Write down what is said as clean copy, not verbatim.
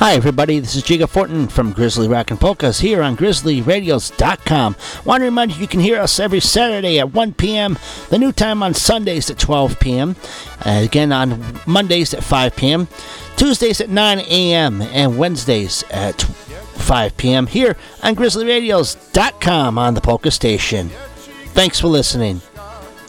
Hi everybody, this is Jiga Fortin from Grizzly Rockin' Polkas here on GrizzlyRadios.com. Want to remind you can hear us every Saturday at 1 p.m., the new time on Sundays at 12 p.m., again on Mondays at 5 p.m., Tuesdays at 9 a.m., and Wednesdays at 5 p.m. here on GrizzlyRadios.com on the Polka Station. Thanks for listening.